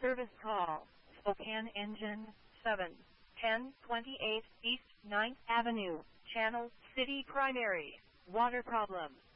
Service call. Spokane Engine 7, 1028 East 9th Avenue, Channel City Primary. Water problem.